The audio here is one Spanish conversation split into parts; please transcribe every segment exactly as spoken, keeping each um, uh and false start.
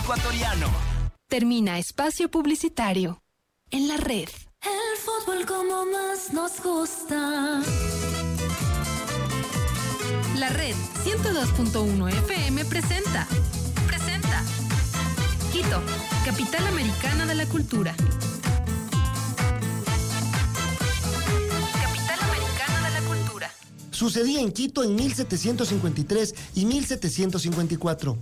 ecuatoriano. Termina espacio publicitario. En la red. El fútbol como más nos gusta. La red ciento dos punto uno F M presenta. Presenta. Quito, capital americana de la cultura. Capital americana de la cultura. Sucedía en Quito en mil setecientos cincuenta y tres y mil setecientos cincuenta y cuatro.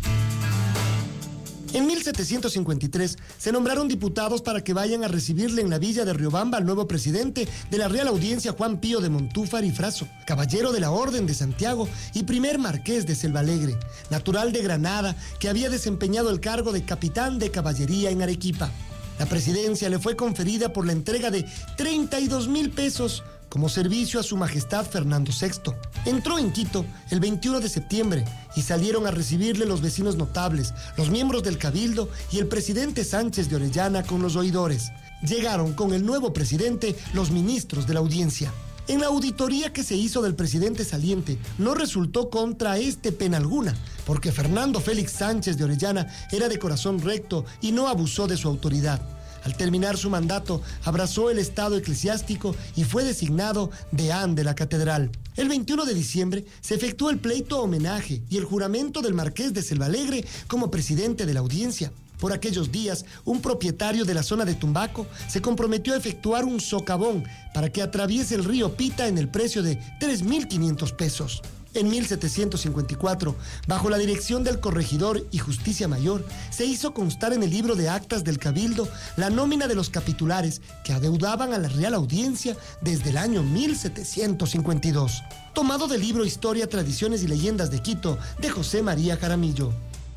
En mil setecientos cincuenta y tres se nombraron diputados para que vayan a recibirle en la villa de Riobamba al nuevo presidente de la Real Audiencia, Juan Pío de Montúfar y Fraso, caballero de la Orden de Santiago y primer marqués de Selvalegre, natural de Granada, que había desempeñado el cargo de capitán de caballería en Arequipa. La presidencia le fue conferida por la entrega de treinta y dos mil pesos como servicio a su majestad Fernando sexto. Entró en Quito el veintiuno de septiembre y salieron a recibirle los vecinos notables, los miembros del Cabildo y el presidente Sánchez de Orellana con los oidores. Llegaron con el nuevo presidente los ministros de la audiencia. En la auditoría que se hizo del presidente saliente no resultó contra este pena alguna, porque Fernando Félix Sánchez de Orellana era de corazón recto y no abusó de su autoridad. Al terminar su mandato, abrazó el estado eclesiástico y fue designado deán de la catedral. El veintiuno de diciembre se efectuó el pleito homenaje y el juramento del marqués de Selvalegre como presidente de la audiencia. Por aquellos días, un propietario de la zona de Tumbaco se comprometió a efectuar un socavón para que atraviese el río Pita en el precio de tres mil quinientos pesos. En mil setecientos cincuenta y cuatro, bajo la dirección del corregidor y justicia mayor, se hizo constar en el libro de actas del Cabildo la nómina de los capitulares que adeudaban a la Real Audiencia desde el año mil setecientos cincuenta y dos. Tomado del libro Historia, Tradiciones y Leyendas de Quito, de José María Jaramillo.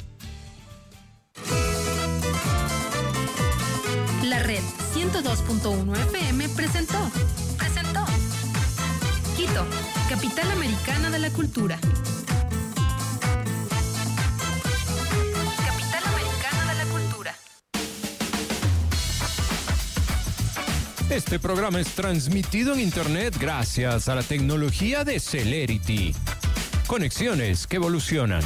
La red ciento dos punto uno F M presentó. Presentó. Quito, capital americana de la cultura. Capital americana de la cultura. Este programa es transmitido en internet gracias a la tecnología de Celerity. Conexiones que evolucionan.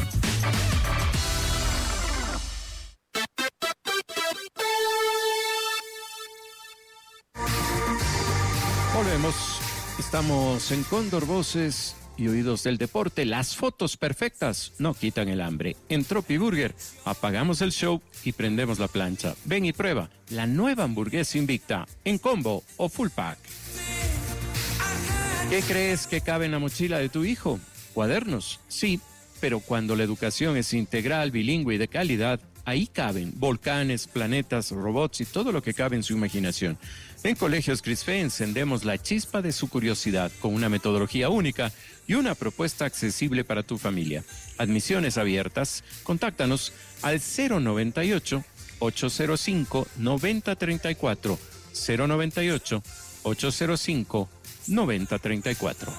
Volvemos. Estamos en Cóndor Voces y Oídos del Deporte. Las fotos perfectas no quitan el hambre. En Tropi Burger apagamos el show y prendemos la plancha. Ven y prueba la nueva hamburguesa invicta en combo o full pack. ¿Qué crees que cabe en la mochila de tu hijo? ¿Cuadernos? Sí, pero cuando la educación es integral, bilingüe y de calidad, ahí caben volcanes, planetas, robots y todo lo que cabe en su imaginación. En Colegios Crisfe encendemos la chispa de su curiosidad con una metodología única y una propuesta accesible para tu familia. Admisiones abiertas. Contáctanos al cero noventa y ocho, ocho cero cinco, noventa treinta y cuatro. cero noventa y ocho, ocho cero cinco, noventa treinta y cuatro.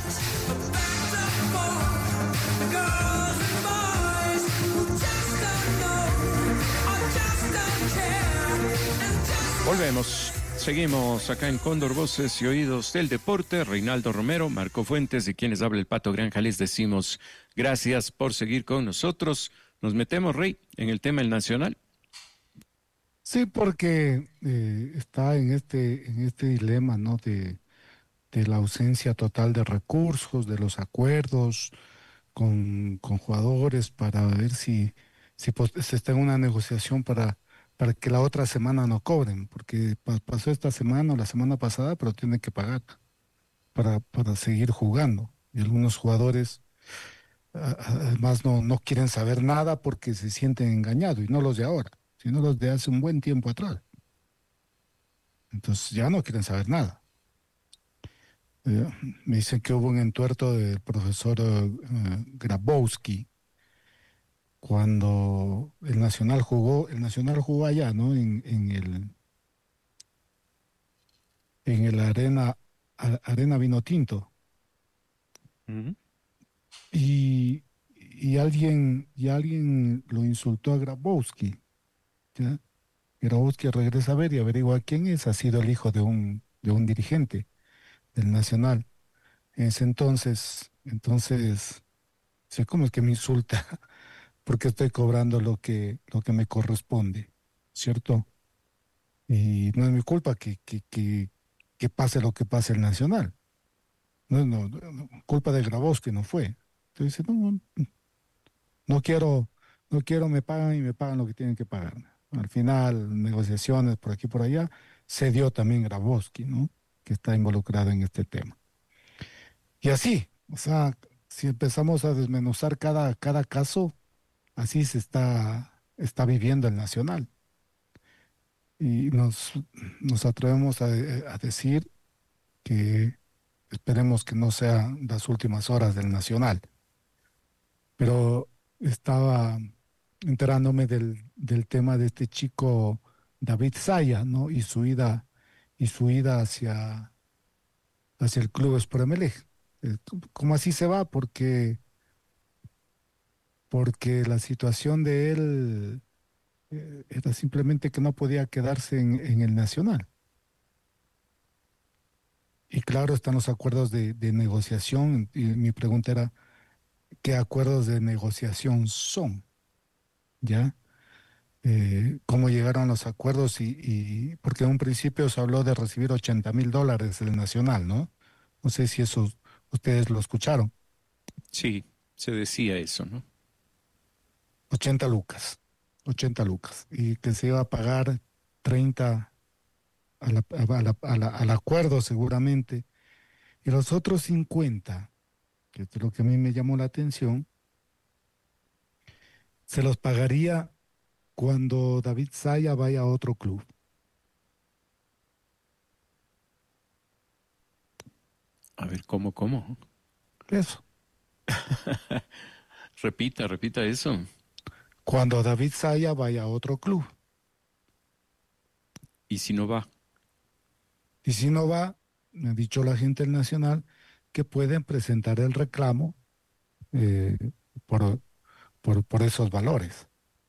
Volvemos. Seguimos acá en Cóndor Voces y Oídos del Deporte. Reinaldo Romero, Marco Fuentes y quienes habla el Pato Granja, les decimos gracias por seguir con nosotros. Nos metemos, Rey, en el tema del Nacional. Sí, porque eh, está en este en este dilema, ¿no? De, de la ausencia total de recursos, de los acuerdos con, con jugadores para ver si, si pues, se está en una negociación para para que la otra semana no cobren, porque pa- pasó esta semana o la semana pasada, pero tienen que pagar para, para seguir jugando. Y algunos jugadores a- además no, no quieren saber nada porque se sienten engañados, y no los de ahora, sino los de hace un buen tiempo atrás. Entonces ya no quieren saber nada. Eh, me dicen que hubo un entuerto del profesor eh, Grabowski, cuando el Nacional jugó, el Nacional jugó allá, ¿no? En, en el en el Arena a- Arena Vinotinto. Uh-huh. Y, y alguien y alguien lo insultó a Grabowski. ¿Ya? Grabowski regresa a ver y averigua quién es, ha sido el hijo de un de un dirigente del Nacional. En ese entonces, entonces, sé cómo es que me insulta. porque estoy cobrando lo que, lo que me corresponde, ¿cierto? Y no es mi culpa que, que, que, que pase lo que pase el Nacional. No es no, no, culpa de Grabowski, no fue. Entonces, no, no, no quiero, no quiero, me pagan y me pagan lo que tienen que pagarme. Al final, negociaciones por aquí y por allá, se dio también Grabowski, ¿no? Que está involucrado en este tema. Y así, o sea, si empezamos a desmenuzar cada, cada caso, así se está, está viviendo el Nacional. Y nos, nos atrevemos a, a decir que esperemos que no sean las últimas horas del Nacional. Pero estaba enterándome del, del tema de este chico David Zaya, ¿no? Y su ida, y su ida hacia, hacia el club Sport Emelec. Eh, ¿Cómo así se va? Porque, porque la situación de él eh, era simplemente que no podía quedarse en, en el Nacional. Y claro, están los acuerdos de, de negociación. Y mi pregunta era, ¿qué acuerdos de negociación son? ¿Ya? Eh, ¿Cómo llegaron los acuerdos? Y, y porque en un principio se habló de recibir ochenta mil dólares del Nacional, ¿no? No sé si eso ustedes lo escucharon. Sí, se decía eso, ¿no? ochenta lucas, ochenta lucas. Y que se iba a pagar treinta a la, a la, a la, al acuerdo seguramente. Y los otros cincuenta, que es lo que a mí me llamó la atención, se los pagaría cuando David Zaya vaya a otro club. A ver, ¿cómo, cómo? Eso. Repita, repita eso. Cuando David Zaya vaya a otro club. ¿Y si no va? Y si no va, me ha dicho la gente del Nacional que pueden presentar el reclamo eh, por, por, por esos valores.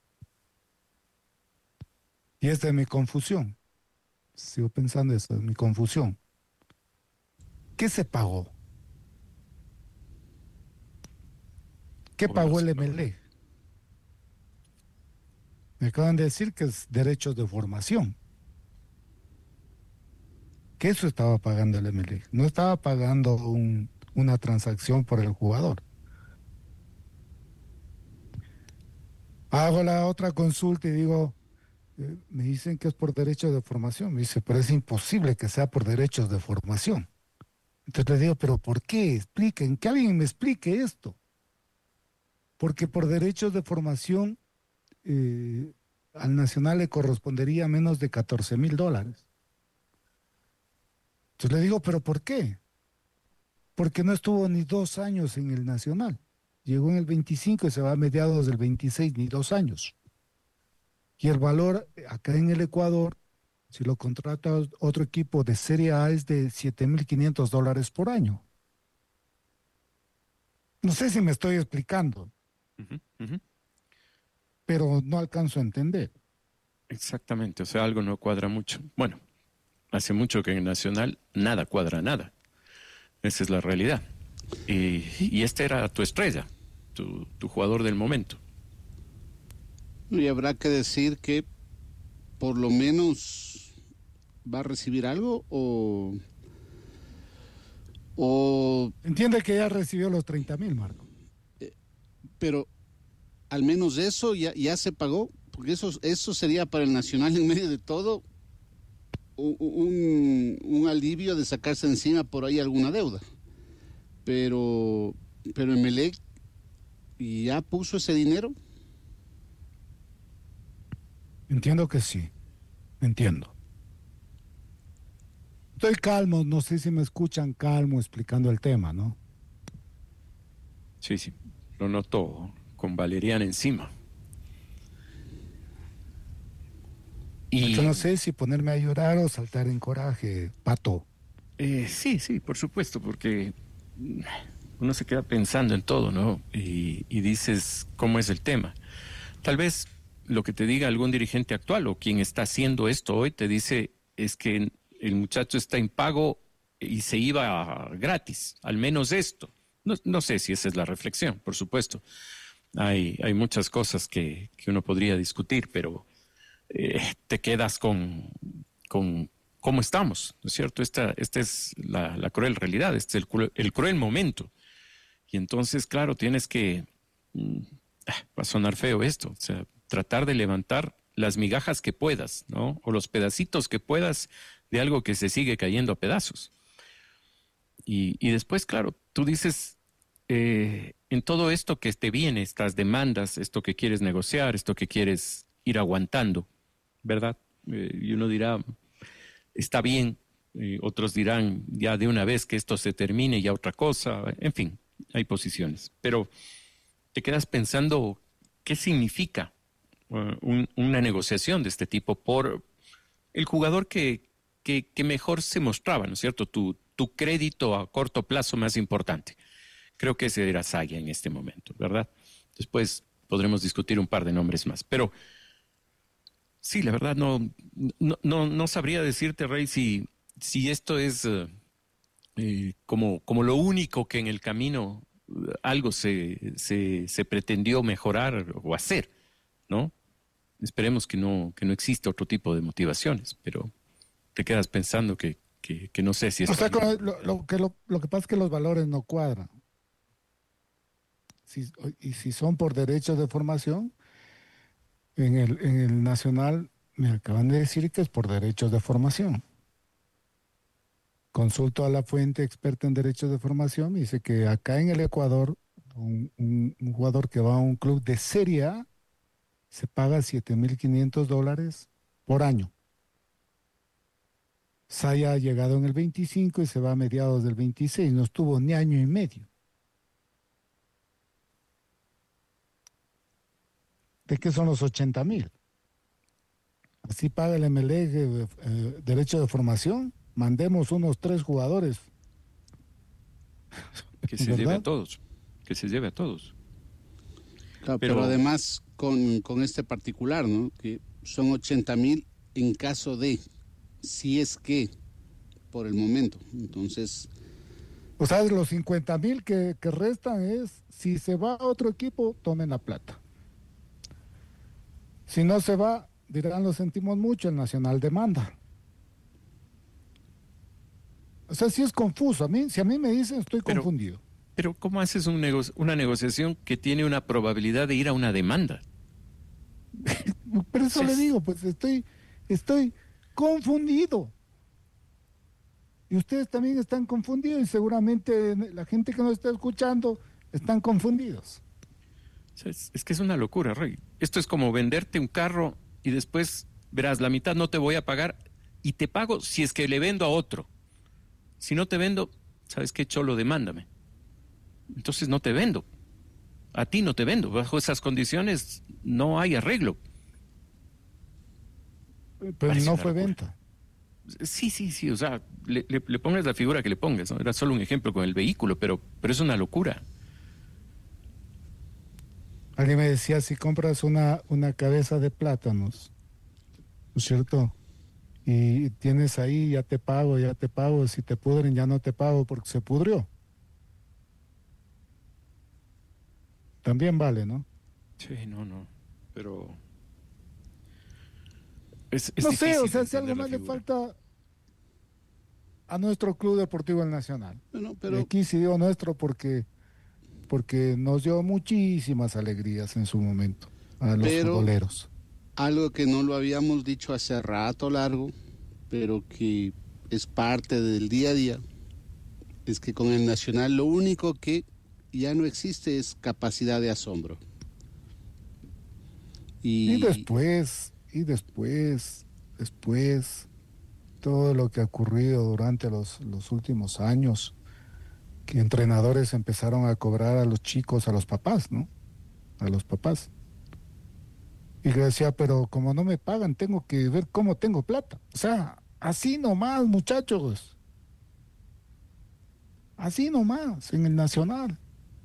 Y esta es mi confusión. Sigo pensando, esa es mi confusión. ¿Qué se pagó? ¿Qué pagó el M L E? Me acaban de decir que es derechos de formación. Que eso estaba pagando el M L E. No estaba pagando un, una transacción por el jugador. Hago la otra consulta y digo, eh, me dicen que es por derechos de formación. Me dice, pero es imposible que sea por derechos de formación. Entonces le digo, ¿pero por qué? Expliquen, que alguien me explique esto. Porque por derechos de formación eh, al Nacional le correspondería menos de catorce mil dólares. Entonces le digo, ¿pero por qué? Porque no estuvo ni dos años en el Nacional. Llegó en el veinticinco y se va a mediados del veintiséis, ni dos años. Y el valor acá en el Ecuador, si lo contrata otro equipo de Serie A, es de siete mil quinientos dólares por año. No sé si me estoy explicando, Uh-huh, uh-huh. pero no alcanzo a entender. Exactamente, o sea, algo no cuadra mucho. Bueno, hace mucho que en Nacional nada cuadra nada. Esa es la realidad. Y, y este era tu estrella, tu, tu jugador del momento. Y habrá que decir que por lo menos va a recibir algo o... o Entiende que ya recibió los treinta mil, Marco. pero al menos eso ya, ya se pagó, porque eso, eso sería para el Nacional en medio de todo un, un alivio de sacarse encima por ahí alguna deuda. Pero, pero Emelec ya puso ese dinero. Entiendo que sí, entiendo. Estoy calmo, no sé si me escuchan calmo explicando el tema, ¿no? Sí, sí, lo notó con Valeriana encima. Y Yo no sé si ponerme a llorar o saltar en coraje, Pato. eh, sí, sí, por supuesto, porque uno se queda pensando en todo, ¿no? Y, y dices, ¿cómo es el tema? Tal vez lo que te diga algún dirigente actual o quien está haciendo esto hoy te dice es que el muchacho está impago y se iba gratis, al menos esto. No, no sé si esa es la reflexión, por supuesto. hay, hay muchas cosas que, que uno podría discutir, pero eh, te quedas con, con cómo estamos, ¿no es cierto? Esta, esta es la, la cruel realidad, este es el, cruel, el cruel momento. Y entonces, claro, tienes que, mm, va a sonar feo esto, o sea, tratar de levantar las migajas que puedas, ¿no? O los pedacitos que puedas de algo que se sigue cayendo a pedazos. Y, y después, claro, tú dices, eh, en todo esto que te viene, estas demandas, esto que quieres negociar, esto que quieres ir aguantando, ¿verdad? Eh, y uno dirá, está bien, eh, otros dirán ya de una vez que esto se termine, ya otra cosa, en fin, hay posiciones. Pero te quedas pensando, ¿qué significa uh, un, una negociación de este tipo por el jugador que, que, que mejor se mostraba, ¿no es cierto? Tu, tu crédito a corto plazo más importante. Creo que ese era Saya en este momento, ¿verdad? Después podremos discutir un par de nombres más. Pero sí, la verdad no, no, no, no sabría decirte, Rey, si, si esto es uh, eh, como, como lo único que en el camino uh, algo se, se, se pretendió mejorar o hacer, ¿no? Esperemos que no, que no exista otro tipo de motivaciones, pero te quedas pensando que, que, que no sé si es... O sea, lo, lo, que lo, lo que pasa es que los valores no cuadran. Si, y si son por derechos de formación, en el, en el Nacional me acaban de decir que es por derechos de formación. Consulto a la fuente experta en derechos de formación y dice que acá en el Ecuador, un, un, un jugador que va a un club de Serie A se paga siete mil quinientos dólares por año. Saya ha llegado en el veinticinco y se va a mediados del veintiséis, no estuvo ni año y medio. ¿De qué son los ochenta mil? Así paga el M L E eh, eh, derecho de formación. Mandemos unos tres jugadores. Que se lleve a todos. Que se lleve a todos. Claro, pero, pero además con, con este particular, ¿no? Que son ochenta mil en caso de, si es que, por el momento. Entonces... O sea, los cincuenta mil que, que restan es, si se va a otro equipo, tomen la plata. Si no se va, dirán, lo sentimos mucho, el Nacional demanda. O sea, sí es confuso. A mí, si a mí me dicen, estoy pero, confundido. Pero ¿cómo haces un nego una negociación que tiene una probabilidad de ir a una demanda? Pero eso sí. Le digo, pues estoy, estoy confundido. Y ustedes también están confundidos y seguramente la gente que nos está escuchando están confundidos. Es, es que es una locura, Rey. Esto es como venderte un carro y después, verás, la mitad no te voy a pagar y te pago si es que le vendo a otro. Si no te vendo, ¿sabes qué, cholo? Demándame. Entonces no te vendo. A ti no te vendo. Bajo esas condiciones no hay arreglo. Pero Parece no fue locura. Venta. Sí, sí, sí. O sea, le, le, le pongas la figura que le pongas, ¿no? Era solo un ejemplo con el vehículo, pero, pero es una locura. Alguien me decía, si compras una, una cabeza de plátanos, ¿no es cierto? Y tienes ahí, ya te pago, ya te pago, si te pudren ya no te pago porque se pudrió. También vale, ¿no? Sí, no, no, pero... Es, es no sé, o sea, si algo más le falta a nuestro Club Deportivo El Nacional. Bueno, pero... Y aquí sí digo nuestro porque... porque nos dio muchísimas alegrías en su momento a los pero, futboleros. Algo que no lo habíamos dicho hace rato largo, pero que es parte del día a día, es que con el Nacional lo único que ya no existe es capacidad de asombro. Y, y después, y después, después, todo lo que ha ocurrido durante los, los últimos años, que entrenadores empezaron a cobrar a los chicos, a los papás, ¿no? A los papás. Y le decía, pero como no me pagan, tengo que ver cómo tengo plata. O sea, así nomás, muchachos. Así nomás, en el Nacional.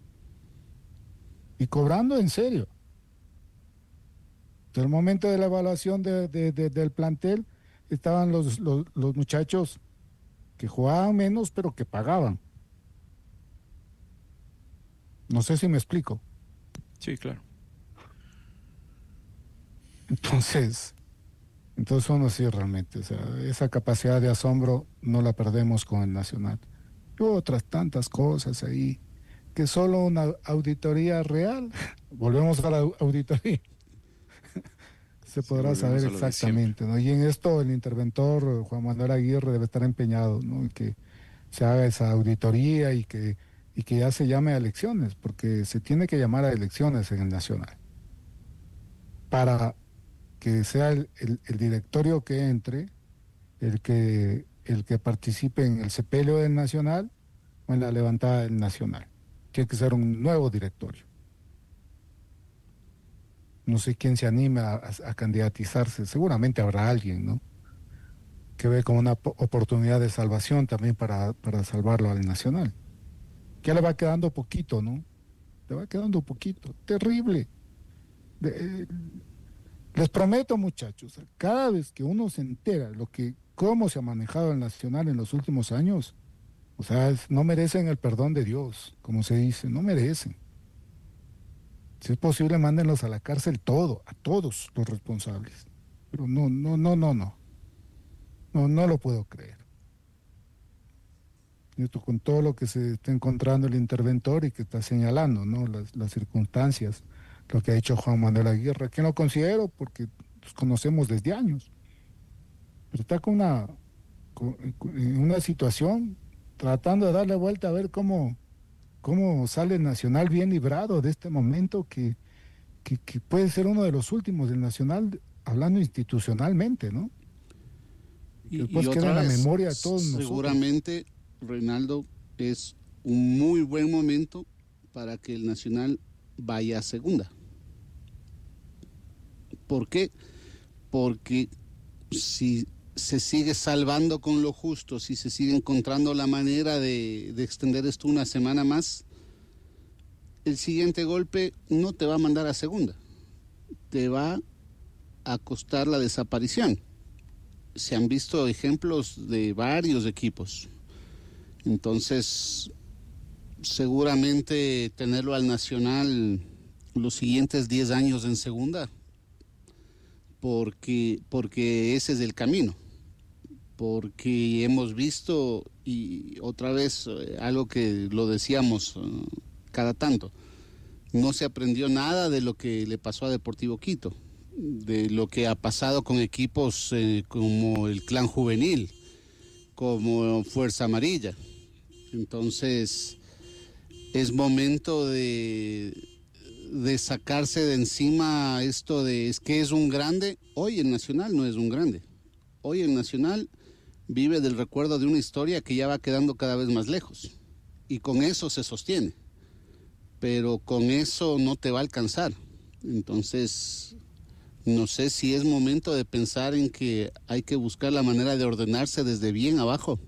Y cobrando en serio. En el momento de la evaluación de, de, de, del plantel, estaban los, los, los muchachos que jugaban menos, pero que pagaban. No sé si me explico. Sí, claro. Entonces, entonces uno sí realmente, o sea, esa capacidad de asombro no la perdemos con el Nacional. Y otras tantas cosas ahí, que solo una auditoría real, volvemos a la au- auditoría, se Sí, podrá volvemos saber a lo de exactamente, ¿no? Y en esto el interventor Juan Manuel Aguirre debe estar empeñado, ¿no? En que se haga esa auditoría y que, y que ya se llame a elecciones, porque se tiene que llamar a elecciones en el Nacional, para que sea el, el- el directorio que entre, el que, el que participe en el sepelio del Nacional o en la levantada del Nacional. Tiene que ser un nuevo directorio. No sé quién se anima a, a- a candidatizarse. Seguramente habrá alguien, ¿no? Que ve como una po- oportunidad de salvación también para, para salvarlo al Nacional. Ya le va quedando poquito, ¿no? Le va quedando poquito. Terrible. De- eh, Les prometo, muchachos, cada vez que uno se entera lo que, cómo se ha manejado el Nacional en los últimos años, o sea, es- no merecen el perdón de Dios, como se dice, no merecen. Si es posible, mándenlos a la cárcel todo, a todos los responsables. Pero no, no, no, no, no, no, no lo puedo creer. Y esto con todo lo que se está encontrando el interventor y que está señalando, ¿no? Las, las circunstancias, lo que ha hecho Juan Manuel Aguirre, que no considero porque los conocemos desde años, pero está con una, con- en una situación tratando de darle vuelta a ver cómo, cómo sale el Nacional bien librado de este momento que, que, que puede ser uno de los últimos del Nacional, hablando institucionalmente, ¿no? Que Y, y después queda otra en la vez, memoria de todos nosotros. seguramente, Reinaldo, es un muy buen momento para que el Nacional vaya a segunda. ¿Por qué? Porque si se sigue salvando con lo justo, si se sigue encontrando la manera de, de extender esto una semana más, el siguiente golpe no te va a mandar a segunda, te va a costar la desaparición. Se han visto ejemplos de varios equipos. Entonces, seguramente tenerlo al Nacional los siguientes diez años en segunda, porque, porque ese es el camino. Porque hemos visto, y otra vez, eh, algo que lo decíamos eh, cada tanto, no se aprendió nada de lo que le pasó a Deportivo Quito, de lo que ha pasado con equipos eh, como el Clan Juvenil, como Fuerza Amarilla. Entonces, es momento de, de sacarse de encima esto de es que es un grande. Hoy el Nacional no es un grande. Hoy el Nacional vive del recuerdo de una historia que ya va quedando cada vez más lejos. Y con eso se sostiene. Pero con eso no te va a alcanzar. Entonces, no sé si es momento de pensar en que hay que buscar la manera de ordenarse desde bien abajo.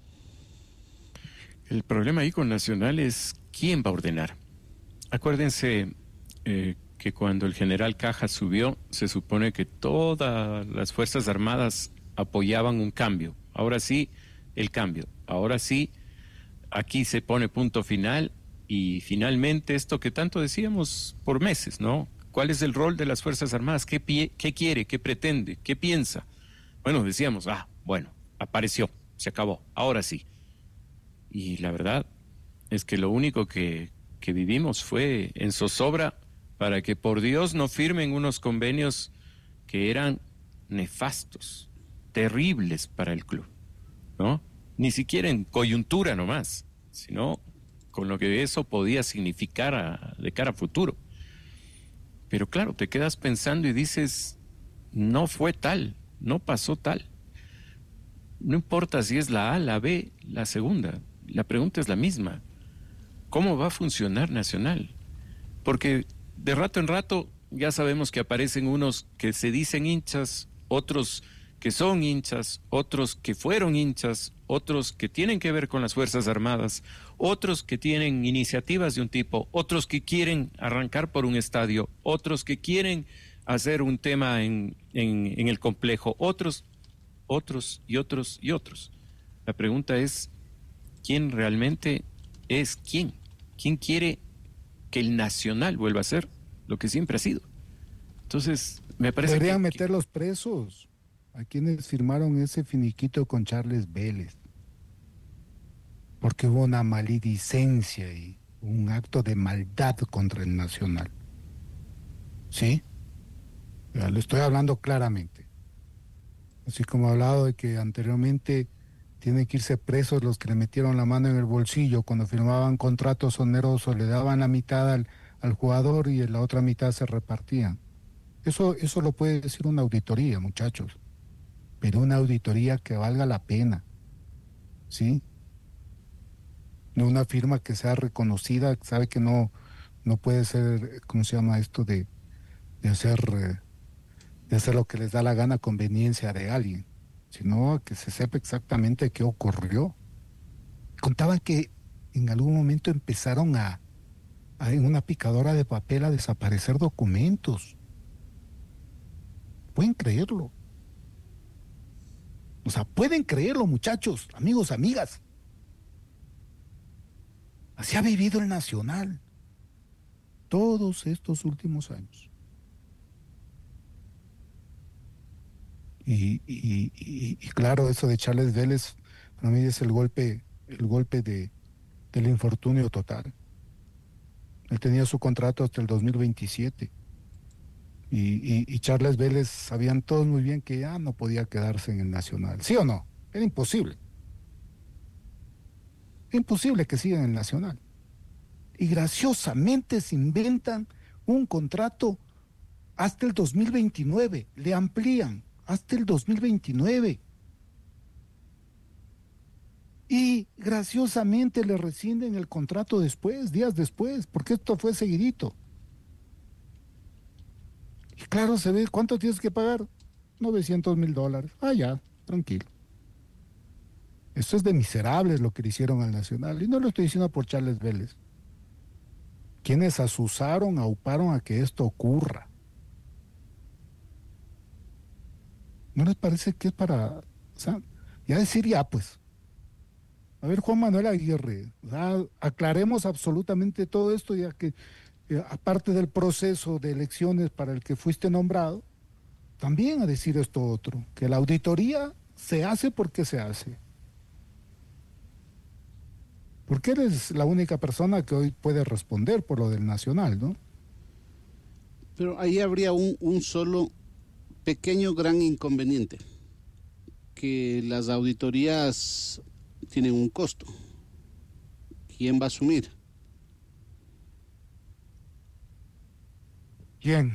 El problema ahí con Nacional es quién va a ordenar. Acuérdense eh, que cuando el general Caja subió, se supone que todas las Fuerzas Armadas apoyaban un cambio. Ahora sí, el cambio. Ahora sí, aquí se pone punto final y finalmente esto que tanto decíamos por meses, ¿no? ¿Cuál es el rol de las Fuerzas Armadas? ¿Qué, pie, qué quiere? ¿Qué pretende? ¿Qué piensa? Bueno, decíamos, ah, bueno, apareció, se acabó, ahora sí. Y la verdad es que lo único que, que vivimos fue en zozobra para que por Dios no firmen unos convenios que eran nefastos, terribles para el club, ¿no? Ni siquiera en coyuntura nomás, sino con lo que eso podía significar a, de cara a futuro. Pero claro, te quedas pensando y dices, no fue tal, no pasó tal. No importa si es la A, la B, la segunda, la pregunta es la misma. ¿Cómo va a funcionar Nacional? Porque de rato en rato ya sabemos que aparecen unos que se dicen hinchas, otros que son hinchas, otros que fueron hinchas, otros que tienen que ver con las Fuerzas Armadas, otros que tienen iniciativas de un tipo, otros que quieren arrancar por un estadio, otros que quieren hacer un tema en, en, en el complejo, otros, otros y otros y otros. La pregunta es, ¿quién realmente es quién? ¿Quién quiere que el Nacional vuelva a ser lo que siempre ha sido. Entonces, me parece Deberían que, meterlos presos a quienes firmaron ese finiquito con Charles Vélez. Porque hubo una maledicencia y un acto de maldad contra el Nacional. ¿Sí? Ya le estoy hablando claramente. Así como he hablado de que anteriormente tienen que irse presos los que le metieron la mano en el bolsillo cuando firmaban contratos onerosos, le daban la mitad al, al jugador y la otra mitad se repartían. Eso, eso lo puede decir una auditoría, muchachos. Pero una auditoría que valga la pena. ¿Sí? No una firma que sea reconocida, que sabe que no, no puede ser, ¿cómo se llama esto? De, de hacer... Eh, de hacer lo que les da la gana a conveniencia de alguien, sino que se sepa exactamente qué ocurrió. Contaban que en algún momento empezaron a, a en una picadora de papel a desaparecer documentos. Pueden creerlo. O sea, pueden creerlo, muchachos, amigos, amigas. Así ha vivido el Nacional todos estos últimos años. Y, y, y, y claro, eso de Charles Vélez para mí es el golpe, el golpe de, del infortunio total. Él tenía su contrato hasta el dos mil veintisiete. Y, y, y Charles Vélez sabían todos muy bien que ya no podía quedarse en el Nacional. ¿Sí o no? Era imposible. Imposible que siga en el Nacional. Y graciosamente se inventan un contrato hasta el dos mil veintinueve. Le amplían hasta el dos mil veintinueve. Y graciosamente le rescinden el contrato después, días después, porque esto fue seguidito. Y claro, se ve, ¿cuánto tienes que pagar? novecientos mil dólares. Ah, ya, tranquilo. Esto es de miserables lo que le hicieron al Nacional. Y no lo estoy diciendo por Charles Vélez. Quienes asusaron, auparon a que esto ocurra. ¿No les parece que es para, o sea, ya decir ya pues? A ver, Juan Manuel Aguirre, o sea, aclaremos absolutamente todo esto, ya que eh, aparte del proceso de elecciones para el que fuiste nombrado, también a decir esto otro, que la auditoría se hace porque se hace. Porque eres la única persona que hoy puede responder por lo del Nacional, ¿no? Pero ahí habría un, un solo pequeño gran inconveniente, que las auditorías tienen un costo. ¿Quién va a asumir? ¿Quién?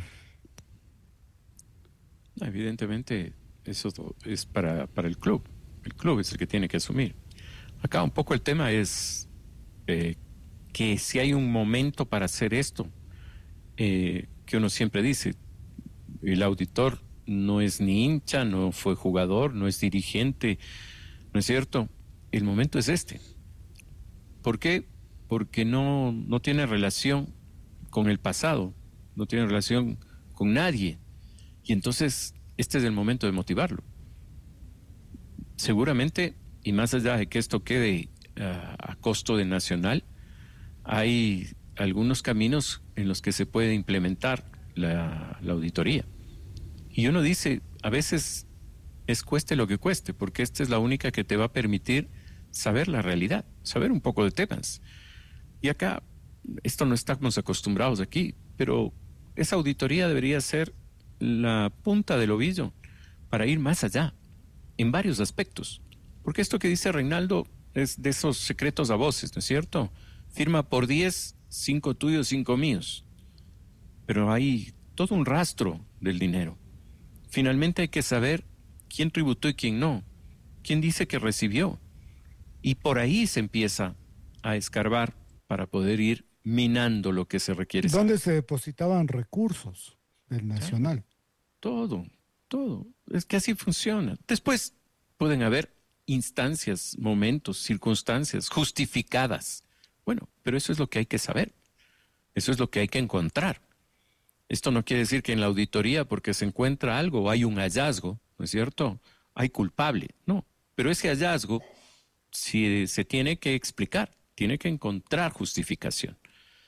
Evidentemente, eso es para, para el club. El club es el que tiene que asumir. Acá un poco el tema es eh, que si hay un momento para hacer esto, eh, que uno siempre dice, el auditor no es ni hincha, no fue jugador, no es dirigente, ¿no es cierto? El momento es este. ¿Por qué? Porque no, no tiene relación con el pasado, no tiene relación con nadie. Y entonces este es el momento de motivarlo. Seguramente, y más allá de que esto quede uh, a costo de Nacional, hay algunos caminos en los que se puede implementar la, la auditoría. Y uno dice, a veces es cueste lo que cueste, porque esta es la única que te va a permitir saber la realidad, saber un poco de temas. Y acá, esto no estamos acostumbrados aquí, pero esa auditoría debería ser la punta del ovillo para ir más allá, en varios aspectos. Porque esto que dice Reinaldo es de esos secretos a voces, ¿no es cierto? Firma por diez, cinco tuyos, cinco míos. Pero hay todo un rastro del dinero. Finalmente hay que saber quién tributó y quién no, quién dice que recibió. Y por ahí se empieza a escarbar para poder ir minando lo que se requiere. ¿Dónde se depositaban recursos del Nacional? Todo, todo. Es que así funciona. Después pueden haber instancias, momentos, circunstancias justificadas. Bueno, pero eso es lo que hay que saber. Eso es lo que hay que encontrar. Esto no quiere decir que en la auditoría, porque se encuentra algo, hay un hallazgo, ¿no es cierto? Hay culpable. No, pero ese hallazgo si se tiene que explicar, tiene que encontrar justificación.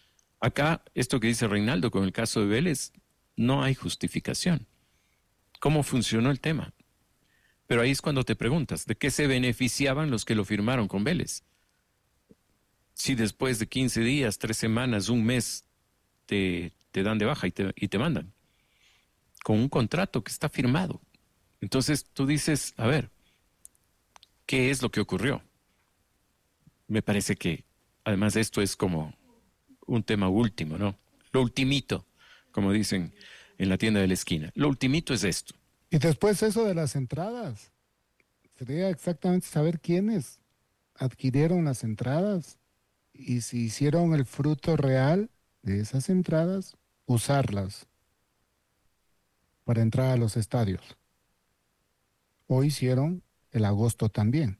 Acá, esto que dice Reinaldo con el caso de Vélez, no hay justificación. ¿Cómo funcionó el tema? Pero ahí es cuando te preguntas, ¿de qué se beneficiaban los que lo firmaron con Vélez? Si después de quince días, tres semanas, un mes, te, te dan de baja y te, y te mandan con un contrato que está firmado. Entonces tú dices, a ver, ¿qué es lo que ocurrió? Me parece que, además, esto es como un tema último, ¿no? Lo ultimito, como dicen en la tienda de la esquina. Lo ultimito es esto. Y después eso de las entradas. Sería exactamente saber quiénes adquirieron las entradas y si hicieron el fruto real de esas entradas, usarlas para entrar a los estadios. O hicieron el agosto también.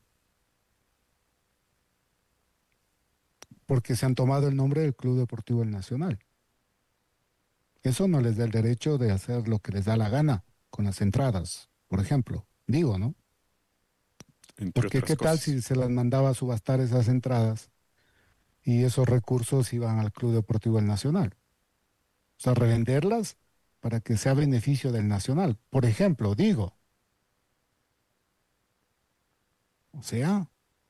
Porque se han tomado el nombre del Club Deportivo El Nacional. Eso no les da el derecho de hacer lo que les da la gana con las entradas, por ejemplo. Digo, ¿no? Entre Porque otras qué tal cosas. si se las mandaba a subastar esas entradas y esos recursos iban al Club Deportivo El Nacional. O sea, revenderlas para que sea beneficio del Nacional. Por ejemplo, digo. O sea,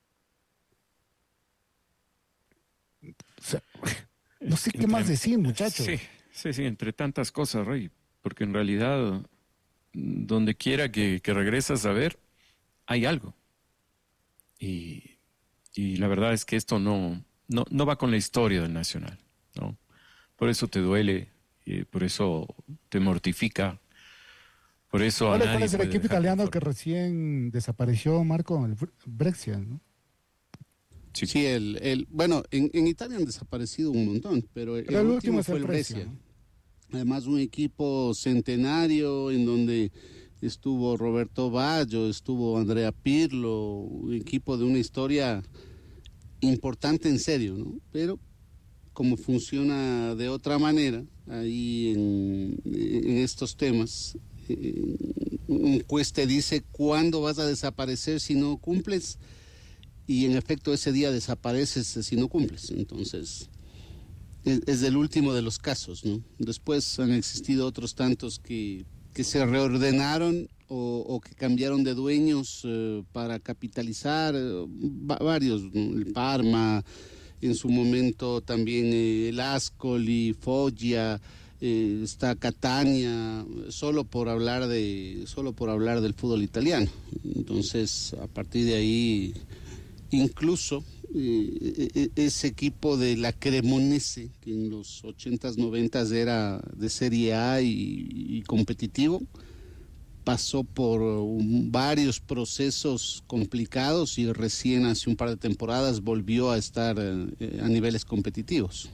o sea, no sé qué Entre- más decir, muchachos. Sí, sí, sí, entre tantas cosas, Rey, porque en realidad, donde quiera que, que regresas a ver, hay algo. Y, y la verdad es que esto no, no, no va con la historia del Nacional, ¿no? Por eso te duele, eh, por eso te mortifica, por eso a ¿Cuál, nadie cuál es el puede equipo dejar italiano que conforme. recién desapareció, Marco? El Bre- Brexit, ¿no? Sí. Sí, el, el, bueno, en, en Italia han desaparecido un montón, pero el, Pero el último último es fue el el Brescia, Brescia. ¿no? Además, un equipo centenario en donde estuvo Roberto Baggio, estuvo Andrea Pirlo, un equipo de una historia importante en serio, ¿no? Pero como funciona de otra manera ahí en, en estos temas, eh, un juez te dice cuándo vas a desaparecer si no cumples y en efecto ese día desapareces si no cumples. Entonces es, es el último de los casos, ¿no? Después han existido otros tantos que, que se reordenaron o, o que cambiaron de dueños eh, para capitalizar, eh, va- varios, ¿no? El Parma, en su momento también eh, el Ascoli, Foggia, eh, está Catania, solo por hablar de, solo por hablar del fútbol italiano. Entonces, a partir de ahí, incluso eh, e- e- ese equipo de la Cremonese, que en los ochentas, noventas era de Serie A y, y competitivo, pasó por um, varios procesos complicados y recién hace un par de temporadas volvió a estar eh, a niveles competitivos.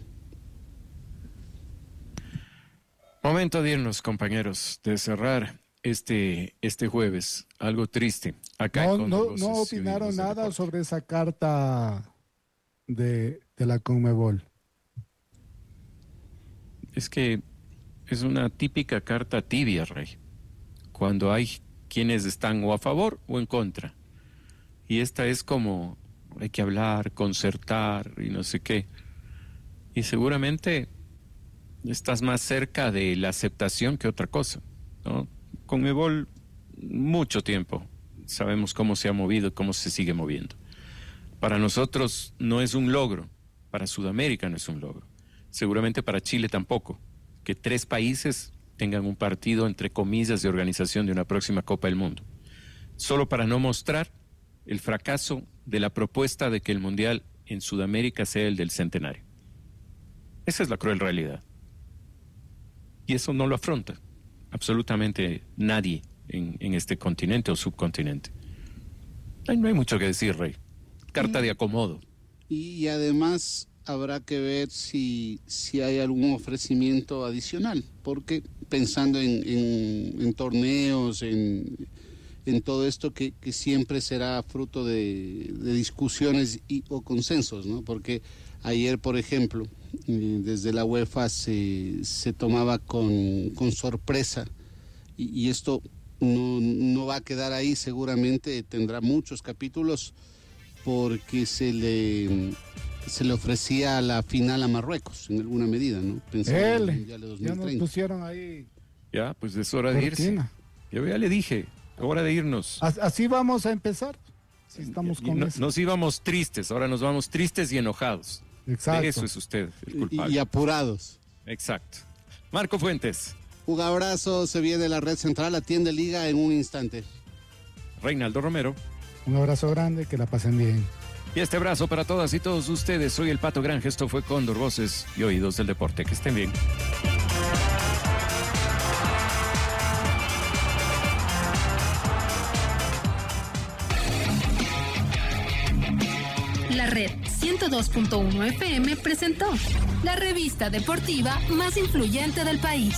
Momento de irnos, compañeros, de cerrar este, este jueves. Algo triste. Acá No, en Cóndor no, Voces no y opinaron Oídos del nada Deporte. sobre esa carta de, de la Conmebol. Es que es una típica carta tibia, Rey, cuando hay quienes están o a favor o en contra. Y esta es como hay que hablar, concertar y no sé qué. Y seguramente estás más cerca de la aceptación que otra cosa, ¿no? Conmebol, mucho tiempo, sabemos cómo se ha movido y cómo se sigue moviendo. Para nosotros no es un logro, para Sudamérica no es un logro, seguramente para Chile tampoco, que tres países tengan un partido, entre comillas, de organización de una próxima Copa del Mundo, solo para no mostrar el fracaso de la propuesta de que el Mundial en Sudamérica sea el del centenario. Esa es la cruel realidad. Y eso no lo afronta absolutamente nadie en, en este continente o subcontinente. Ay, no hay mucho que decir, Rey. Carta de acomodo. Y además habrá que ver si, si hay algún ofrecimiento adicional, porque pensando en, en, en torneos, en, en todo esto que, que siempre será fruto de, de discusiones y, o consensos, ¿no? Porque ayer, por ejemplo, eh, desde la UEFA se, se tomaba con, con sorpresa y, y esto no, no va a quedar ahí, seguramente tendrá muchos capítulos porque se le se le ofrecía la final a Marruecos, en alguna medida, ¿no? Pensando en el Él, Mundial de dos ya mil treinta. nos pusieron ahí. Ya, pues es hora de irse. Cortina. Yo ya le dije, hora de irnos. As- Así vamos a empezar. Si estamos Y con no- eso. nos íbamos tristes, ahora nos vamos tristes y enojados. Exacto. De eso es usted el Y, culpable. y apurados. Exacto. Marco Fuentes, Un abrazo, se viene la red central, atiende Liga en un instante. Reinaldo Romero. Un abrazo grande, que la pasen bien. Y este abrazo para todas y todos ustedes. Soy el Pato Granje, esto fue Cóndor, Voces y Oídos del Deporte. Que estén bien. La red ciento dos punto uno F M presentó la revista deportiva más influyente del país.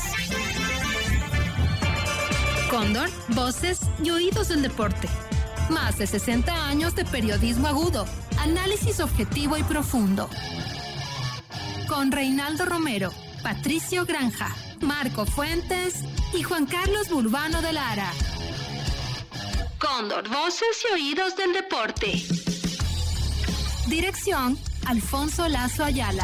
Cóndor, Voces y Oídos del Deporte. Más de sesenta años de periodismo agudo, análisis objetivo y profundo. Con Reinaldo Romero, Patricio Granja, Marco Fuentes y Juan Carlos Burbano de Lara. Cóndor, Voces y Oídos del Deporte. Dirección, Alfonso Lazo Ayala.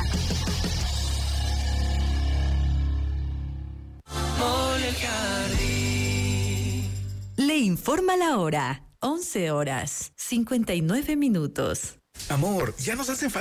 Le informa la hora. once horas, cincuenta y nueve minutos. Amor, ya nos hacen falta